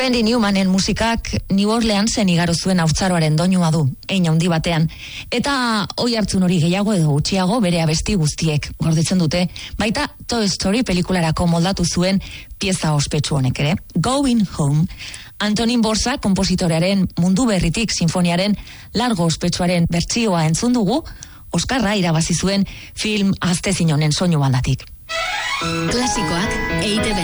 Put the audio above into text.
Randy Newmanen musikak New Orleansen igaro zuen haurtzaroaren doinua du, hein handi batean. Eta oi hartzun hori gehiago edo gutxiago bere abesti guztiek gordetzen dute, baita Toy Story pelikularako moldatu zuen pieza ospetsu honek ere. Going Home, Antonin Borsa konpositorearen Mundu Berritik sinfoniaren largo ospetsuaren bertsioa entzun dugu, Oskarra irabazi zuen film Aztezin honen soinu baldatik. Klasikoak EITB